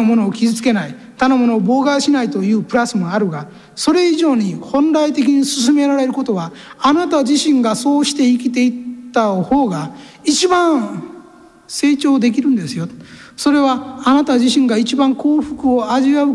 者を傷つけない、他の者を妨害しないというプラスもあるが、それ以上に本来的に進められることは、あなた自身がそうして生きていった方が一番成長できるんですよ。それはあなた自身が一番幸福を味わう